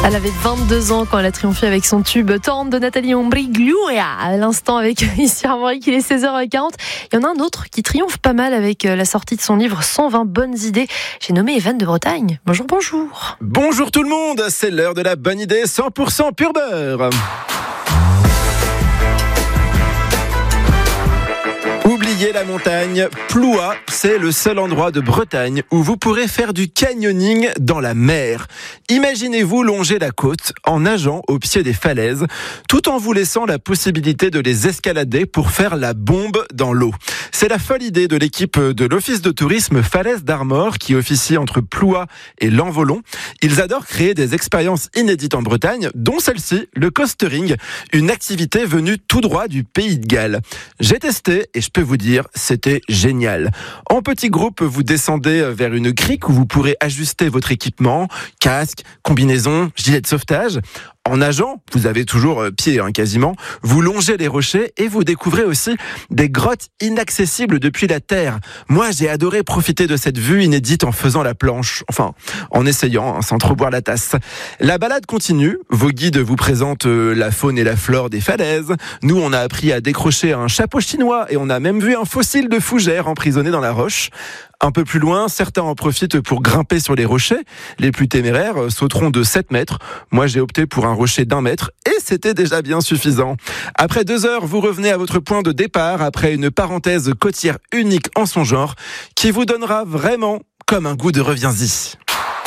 Elle avait 22 ans quand elle a triomphé avec son tube Torrente de Nathalie Imbruglia. À l'instant avec ici Armorique, il est 16h40. Il y en a un autre qui triomphe pas mal avec la sortie de son livre 120 bonnes idées. J'ai nommé Evan de Bretagne. Bonjour, bonjour. Bonjour tout le monde, c'est l'heure de la bonne idée 100% pur beurre. Oubliez la montagne, Plouha, c'est le seul endroit de Bretagne où vous pourrez faire du canyoning dans la mer. Imaginez-vous longer la côte en nageant au pied des falaises, tout en vous laissant la possibilité de les escalader pour faire la bombe dans l'eau. C'est la folle idée de l'équipe de l'Office de tourisme Falaises d'Armor qui officie entre Plouha et Lanvolon. Ils adorent créer des expériences inédites en Bretagne, dont celle-ci, le coastering, une activité venue tout droit du Pays de Galles. J'ai testé et je peux vous dire, c'était génial. En petit groupe, vous descendez vers une crique où vous pourrez ajuster votre équipement, casque, combinaison, gilet de sauvetage. En nageant, vous avez toujours pied quasiment, vous longez les rochers et vous découvrez aussi des grottes inaccessibles depuis la terre. Moi, j'ai adoré profiter de cette vue inédite en faisant la planche, enfin, en essayant, sans trop boire la tasse. La balade continue, vos guides vous présentent la faune et la flore des falaises. Nous, on a appris à décrocher un chapeau chinois et on a même vu un fossile de fougère emprisonné dans la roche. Un peu plus loin, certains en profitent pour grimper sur les rochers. Les plus téméraires sauteront de 7 mètres. Moi, j'ai opté pour un rocher d'1 mètre et c'était déjà bien suffisant. Après 2 heures, vous revenez à votre point de départ après une parenthèse côtière unique en son genre qui vous donnera vraiment comme un goût de reviens-y.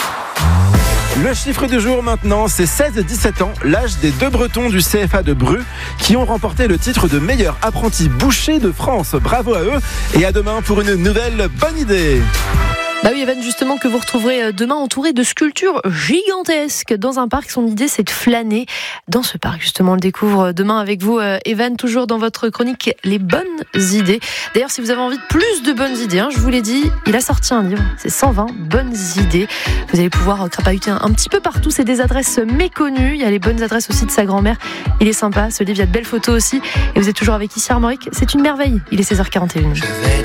Le chiffre du jour maintenant, c'est 16 et 17 ans, l'âge des 2 Bretons du CFA de Bru qui ont remporté le titre de meilleur apprenti boucher de France. Bravo à eux et à demain pour une nouvelle bonne idée. Bah oui, Evan, justement, que vous retrouverez demain entouré de sculptures gigantesques dans un parc. Son idée, c'est de flâner dans ce parc. Justement, on le découvre demain avec vous, Evan, toujours dans votre chronique Les bonnes idées. D'ailleurs, si vous avez envie de plus de bonnes idées, je vous l'ai dit, il a sorti un livre, c'est 120 bonnes idées. Vous allez pouvoir crapahuter un petit peu partout. C'est des adresses méconnues. Il y a les bonnes adresses aussi de sa grand-mère. Il est sympa, ce livre, il y a de belles photos aussi. Et vous êtes toujours avec ici Armorique. C'est une merveille. Il est 16h41.